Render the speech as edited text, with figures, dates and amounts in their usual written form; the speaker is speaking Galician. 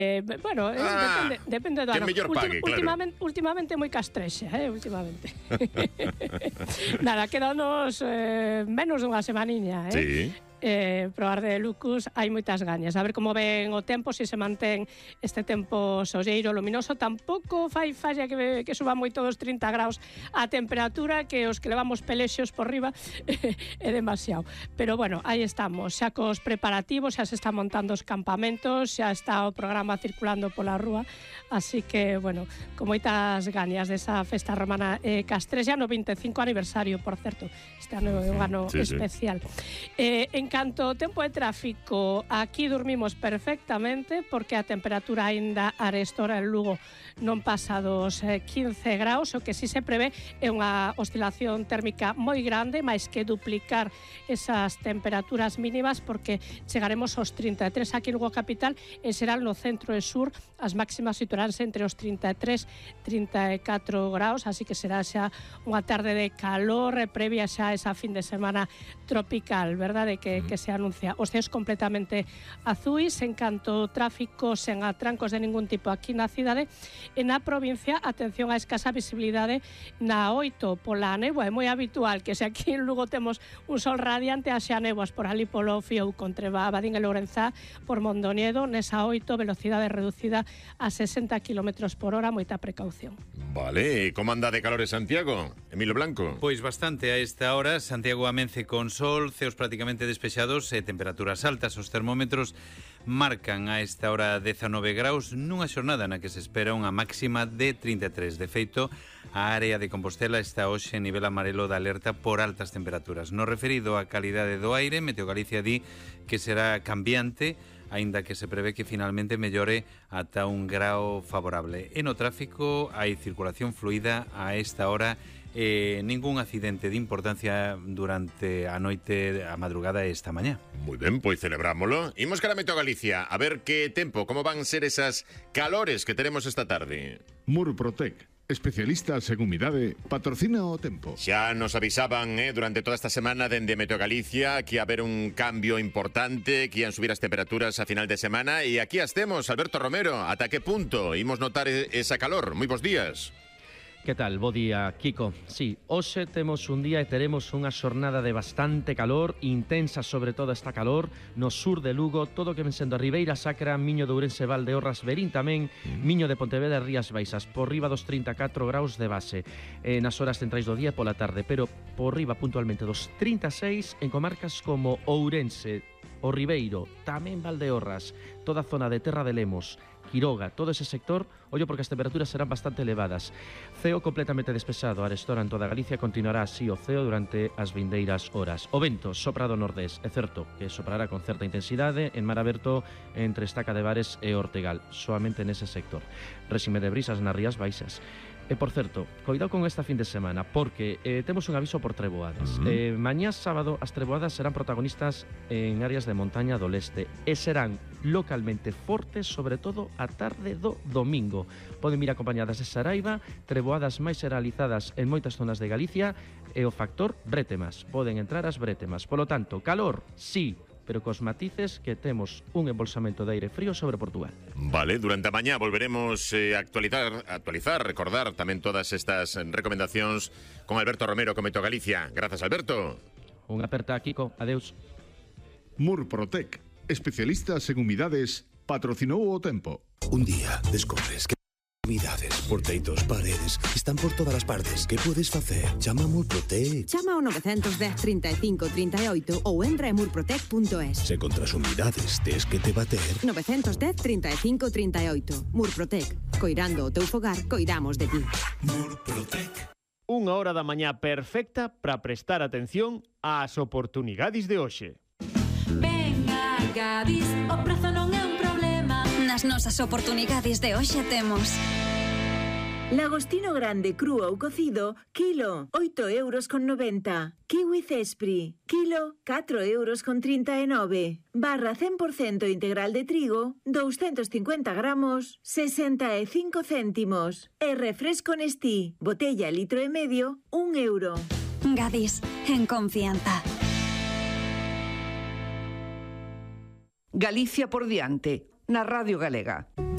Bueno, depende do ano. mellor pague, claro. Últimamente moi castrexa, últimamente. Nada, quedanos menos dunha semaniña, Sí. Probar de Lucus hai moitas gañas. A ver como ven o tempo, se mantén este tempo solleiro, luminoso. Tampouco fai falla que suba moito dos 30 graus a temperatura, que os que levamos pelexos por riba é demasiado. Pero bueno, aí estamos, xa cos preparativos, xa se están montando os campamentos, xa está o programa circulando pola rúa, así que, bueno, con moitas gañas desa festa romana castrexa no 25 aniversario, por certo. Este ano é un ano especial. En canto ao tempo de tráfico, aquí dormimos perfectamente porque a temperatura aínda arestora en Lugo non pasa dos 15 graus, o que si se prevé é unha oscilación térmica moi grande, máis que duplicar esas temperaturas mínimas, porque chegaremos aos 33 aquí en Lugo capital, e serán no centro e sur as máximas situaránse entre os 33 e 34 graus, así que será xa unha tarde de calor previa xa esa fin de semana tropical, verdade, que se anuncia. Os ceos completamente azuis, en canto ao tráfico sen atrancos de ningún tipo aquí na cidade. E na provincia, atención á escasa visibilidade na 8 pola néboa. É moi habitual que se aquí en Lugo temos un sol radiante, haxa néboas por ali polo Fío, Contreba, Abadín e Lourenzá, por Mondoñedo, nesa 8, velocidade reducida a 60 km por hora, moita precaución. Vale, como anda de calor en Santiago, Emilio Blanco? Pois bastante a esta hora. Santiago amence con sol, ceos prácticamente despexados e temperaturas altas. Os termómetros marcan a esta hora 19 graus nunha xornada na que se espera unha máxima de 33. De feito, a área de Compostela está hoxe en nivel amarelo de alerta por altas temperaturas. No referido á calidade do aire, Meteo Galicia di que será cambiante, aínda que se prevé que finalmente mellore ata un grao favorable. E no tráfico hai circulación fluida a esta hora, ningún accidente de importancia durante a noite, a madrugada e esta mañá. Moi ben, pois celebrámolo. Imos cara a Meteo Galicia, a ver que tempo, como van ser esas calores que teremos esta tarde. Murprotec, especialistas en humidade, patrocina o tempo. Xa nos avisaban durante toda esta semana dende Meteo Galicia que ia haber un cambio importante, que ian subir as temperaturas a final de semana, e aquí as temos, Alberto Romero. Ata que punto imos notar esa calor? Moi bons días. Que tal? Bo día, Kiko. Sí, hoxe temos un día e teremos unha xornada de bastante calor, intensa sobre todo esta calor, no sur de Lugo, todo que ven sendo a Ribeira Sacra, Miño de Ourense, Valdeorras, Verín tamén, Miño de Pontevedra e Rías Baixas, por riba dos 34 graus de base, nas horas centrais do día pola tarde, pero por riba puntualmente dos 36 en comarcas como Ourense, o Ribeiro, tamén Valdeorras, toda a zona de Terra de Lemos, Quiroga, todo ese sector, ollo porque as temperaturas serán bastante elevadas. Ceo completamente despexado, arestora en toda Galicia, continuará así o ceo durante as vindeiras horas. O vento sopra do nordés, é certo que soprará con certa intensidade en mar aberto entre Estaca de Bares e Ortegal, soamente nese sector. Réxime de brisas nas Rías Baixas. E, por certo, coidado con esta fin de semana, porque temos un aviso por treboadas. Mañá sábado as treboadas serán protagonistas en áreas de montaña do leste e serán localmente fortes, sobre todo a tarde do domingo. Poden ir acompañadas de saraiva, treboadas máis generalizadas en moitas zonas de Galicia e o factor brétemas. Poden entrar as brétemas. Polo tanto, calor, sí, pero cos matices que temos un embolsamento de aire frío sobre Portugal. Vale, durante a mañá volveremos a actualizar, recordar tamén todas estas recomendacións con Alberto Romero, con Meteo Galicia. Grazas, Alberto. Unha aperta, Kiko. Adeus. Murprotec, especialistas en humidades, patrocinou o tempo. Un día descubres que humidades, porteitos, paredes, están por todas as partes. Que podes facer? Chama a Murprotec. Chama ao 910 35 38 ou entra en murprotec.es. Se contra as humidades tes que te bater. 910 35 38. Murprotec. Coirando o teu fogar, coidamos de ti. Murprotec. Unha hora da mañá perfecta para prestar atención ás oportunidades de hoxe. Venga, Gadis, o prezo non é un problema. Nas nosas oportunidades de hoxe temos Lagostino grande, cru ou cocido, kilo, 8,90 €. Kiwi Cespri, kilo, 4,39 €. Barra 100% integral de trigo, 250 gramos, 65 céntimos. E refresco Nestí, botella litro e medio, 1 €. Gadis, en confianza. Galicia por diante, na Radio Galega.